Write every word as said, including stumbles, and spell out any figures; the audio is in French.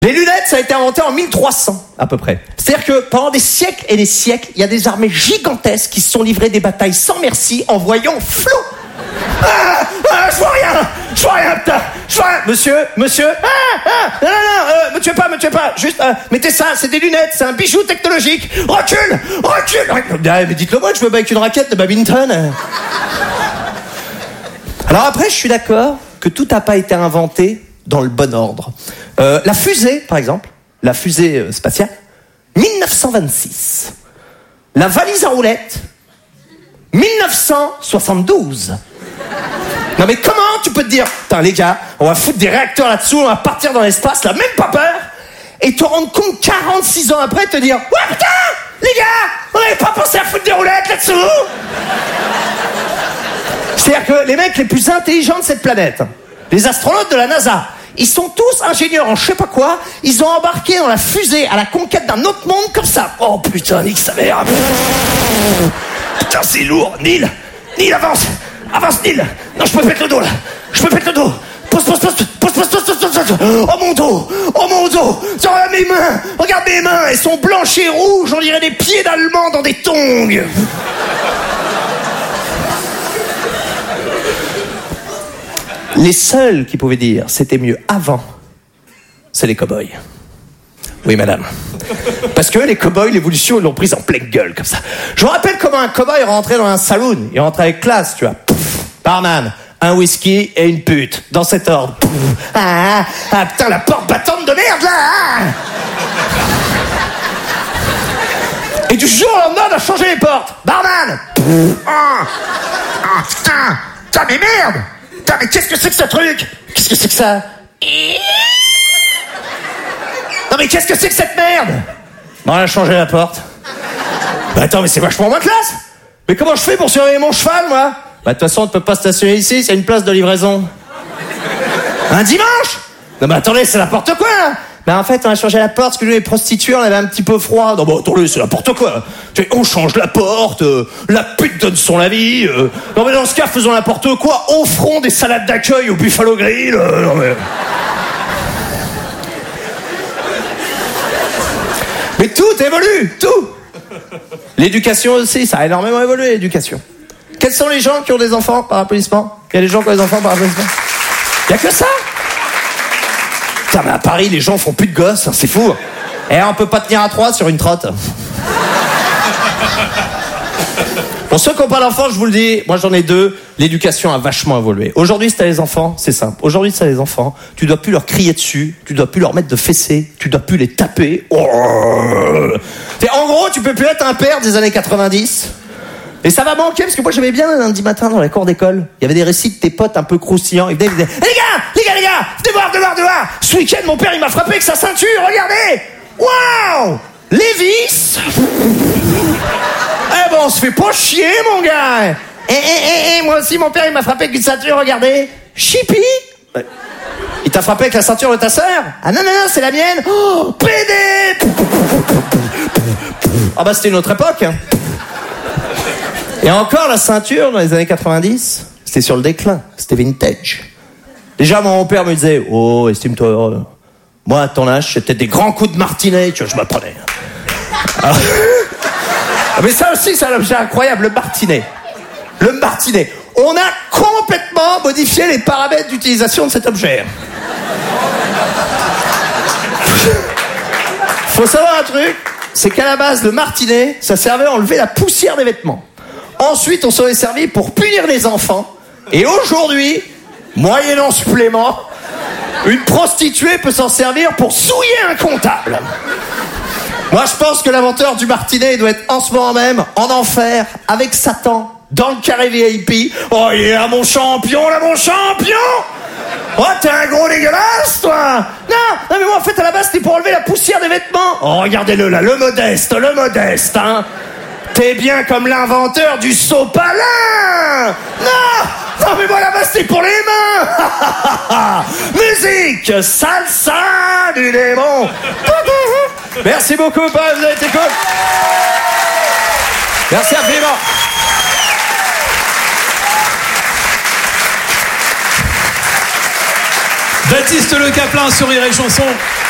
Les lunettes, ça a été inventé en mille trois cents, à peu près. C'est-à-dire que pendant des siècles et des siècles, il y a des armées gigantesques qui se sont livrées des batailles sans merci en voyant flou. Ah, ah, je vois rien, je vois rien, putain, je vois rien. Monsieur, monsieur, ah, ah, non, non, non, euh, me tuez pas, me tuez pas, juste, euh, mettez ça, c'est des lunettes, c'est un bijou technologique. Recule, recule. Ah, mais dites-le moi que je me bats avec une raquette de badminton. Alors après, je suis d'accord que tout n'a pas été inventé dans le bon ordre. Euh, la fusée, par exemple, la fusée euh, spatiale, dix-neuf cent vingt-six. La valise à roulettes, dix-neuf cent soixante-douze. Non mais comment tu peux te dire, putain les gars, on va foutre des réacteurs là-dessous, on va partir dans l'espace, là, même pas peur, et te rendre compte quarante-six ans après, te dire, ouais putain, les gars, on n'avait pas pensé à foutre des roulettes là-dessous. C'est-à-dire que les mecs les plus intelligents de cette planète, les astronautes de la NASA, ils sont tous ingénieurs en je sais pas quoi, ils ont embarqué dans la fusée à la conquête d'un autre monde comme ça. Oh putain, nique sa mère. Putain, c'est lourd. Neil, Neil, avance. Avance, Neil. Non, je peux péter le dos, là. Je peux péter le dos. Pose, pose, pose, pose, pose, pose, pose, pose. Oh mon dos. Oh mon dos. Regarde mes mains. Regarde mes mains. Elles sont blanches et rouges. On dirait des pieds d'Allemands dans des tongs. Les seuls qui pouvaient dire c'était mieux avant, c'est les cow-boys. Oui, madame. Parce que les cow-boys, l'évolution, ils l'ont prise en pleine gueule, comme ça. Je me rappelle comment un cow-boy rentrait dans un saloon. Il rentrait avec classe, tu vois. Pouf, barman, un whisky et une pute. Dans cet ordre. Pouf, ah, ah, putain, la porte battante de merde, là ah. Et du jour au lendemain, on a changé les portes. Barman pouf, ah, ah, putain, putain, mais merde. Putain, mais qu'est-ce que c'est que ce truc? Qu'est-ce que c'est que ça? Non mais qu'est-ce que c'est que cette merde? Bon, on a changé la porte. Bah attends, mais c'est vachement moins classe. Mais comment je fais pour surveiller mon cheval, moi? Bah de toute façon, on ne peut pas stationner ici, c'est une place de livraison. Un dimanche? Non mais attendez, c'est n'importe quoi, là. Bah en fait, on a changé la porte parce que nous, les prostituées, on avait un petit peu froid. Non bah attendez, c'est n'importe quoi. On change la porte, euh, la pute donne son avis. Euh. Non mais dans ce cas, faisons n'importe quoi. Offrons des salades d'accueil au Buffalo Grill. Euh, non mais... Mais tout évolue, tout. L'éducation aussi, ça a énormément évolué, l'éducation. Quels sont les gens qui ont des enfants par applaudissement? Il y a des gens qui ont des enfants par applaudissement? Il y a que ça? Putain, mais à Paris, les gens font plus de gosses, hein, c'est fou. Et on peut pas tenir à trois sur une trotte. Pour ceux qui n'ont pas d'enfants, je vous le dis, moi j'en ai deux, l'éducation a vachement évolué. Aujourd'hui, si t'as les enfants, c'est simple. Aujourd'hui, si t'as les enfants, tu dois plus leur crier dessus, tu dois plus leur mettre de fessées, tu dois plus les taper. Oh. En gros, tu peux plus être un père des années quatre-vingt-dix. Et ça va manquer, parce que moi j'aimais bien le lundi matin dans la cour d'école. Il y avait des récits de tes potes un peu croustillants. Ils venaient, ils disaient, hey, les gars, les gars, les gars, venez voir, venez voir, venez voir. Ce week-end, mon père, il m'a frappé avec sa ceinture, regardez. Waouh, Lévis. Eh ben, on se fait pas chier, mon gars. Eh, eh, eh, eh, moi aussi, mon père, il m'a frappé avec une ceinture, regardez. Chippy. Il t'a frappé avec la ceinture de ta sœur? Ah non, non, non, c'est la mienne. Oh, pédé. Ah bah, c'était une autre époque. Et encore, la ceinture, dans les années quatre-vingt-dix, c'était sur le déclin. C'était vintage. Déjà, mon père me disait, oh, estime-toi heureux. Moi, à ton âge, c'était des grands coups de martinet, tu vois, je m'apprenais. Alors... Mais ça aussi, c'est un objet incroyable, le martinet. Le martinet. On a complètement modifié les paramètres d'utilisation de cet objet. Faut savoir un truc, c'est qu'à la base, le martinet, ça servait à enlever la poussière des vêtements. Ensuite, on s'en est servi pour punir les enfants. Et aujourd'hui, moyennant supplément, une prostituée peut s'en servir pour souiller un comptable. Moi, je pense que l'inventeur du martinet doit être en ce moment même en enfer avec Satan dans le carré V I P. Oh, il est là, mon champion, là, mon champion. Oh, t'es un gros dégueulasse, toi. Non, non, mais moi, en fait, à la base, c'était pour enlever la poussière des vêtements. Oh, regardez-le, là, le modeste, le modeste, hein. T'es bien comme l'inventeur du sopalin. Non, non, mais moi, là-bas, c'est pour les mains. Musique, salsa du démon. Merci beaucoup, Paul, vous avez été cool. Merci infiniment. Baptiste Le Caplin sur Rire et Chanson.